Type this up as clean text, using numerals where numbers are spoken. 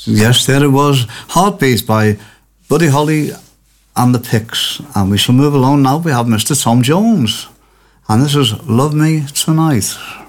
Yes, there it was. Heartbeat by Buddy Holly and the Picks. And we shall move along now. We have Mr. Tom Jones. And this is Love Me Tonight.